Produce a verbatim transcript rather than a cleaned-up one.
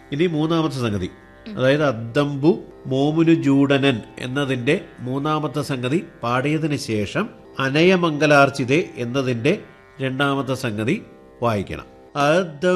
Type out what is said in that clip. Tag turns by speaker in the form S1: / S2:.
S1: ഇനി മൂന്നാമത്തെ സംഗതി, അതായത് അദ്ദംബു മോമുനു ജൂഡനൻ എന്നതിന്റെ മൂന്നാമത്തെ സംഗതി പാടിയതിന് ശേഷം അനയമംഗലാർച്ചിതേ എന്നതിന്റെ രണ്ടാമത്തെ സംഗതി വായിക്കണം.